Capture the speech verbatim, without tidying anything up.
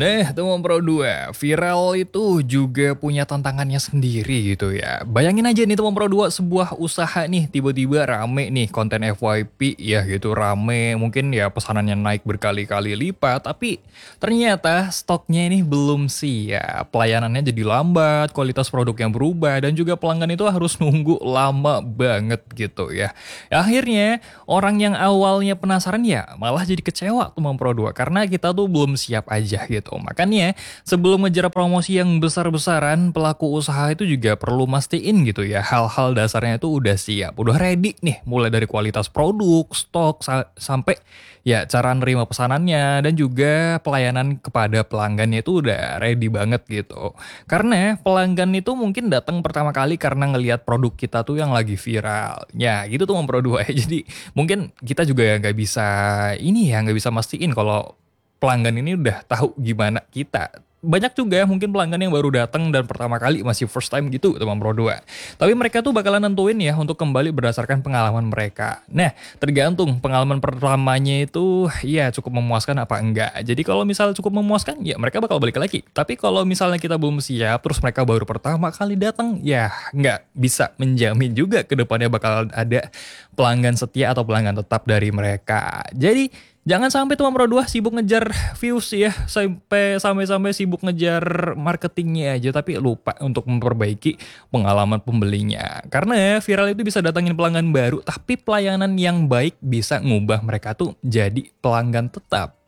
Nah, teman Pro dua, viral itu juga punya tantangannya sendiri gitu ya. Bayangin aja nih teman Pro dua, sebuah usaha nih tiba-tiba rame nih konten F Y P ya gitu, rame. Mungkin ya pesanannya naik berkali-kali lipat, tapi ternyata stoknya ini belum siap. Pelayanannya jadi lambat, kualitas produk yang berubah, dan juga pelanggan itu harus nunggu lama banget gitu ya. Akhirnya orang yang awalnya penasaran ya malah jadi kecewa teman Pro dua karena kita tuh belum siap aja gitu. Makanya sebelum ngejar promosi yang besar-besaran, pelaku usaha itu juga perlu mastiin gitu ya hal-hal dasarnya itu udah siap, udah ready nih, mulai dari kualitas produk, stok, sa- sampai ya cara nerima pesanannya dan juga pelayanan kepada pelanggannya itu udah ready banget gitu. Karena pelanggan itu mungkin datang pertama kali karena ngelihat produk kita tuh yang lagi viral. Ya gitu tuh Pro dua ya. Jadi mungkin kita juga nggak bisa ini ya nggak bisa mastiin kalau pelanggan ini udah tahu gimana kita. Banyak juga ya mungkin pelanggan yang baru datang dan pertama kali masih first time gitu teman Pro dua. Tapi mereka tuh bakalan nentuin ya untuk kembali berdasarkan pengalaman mereka. Nah, tergantung pengalaman pertamanya itu ya cukup memuaskan apa enggak. Jadi kalau misalnya cukup memuaskan ya mereka bakal balik lagi. Tapi kalau misalnya kita belum siap terus mereka baru pertama kali datang ya nggak bisa menjamin juga ke depannya bakal ada pelanggan setia atau pelanggan tetap dari mereka. Jadi jangan sampai teman Pro dua sibuk ngejar views ya, sampai sampai-sampai sibuk ngejar marketingnya aja tapi lupa untuk memperbaiki pengalaman pembelinya. Karena viral itu bisa datangin pelanggan baru, tapi pelayanan yang baik bisa ngubah mereka tuh jadi pelanggan tetap.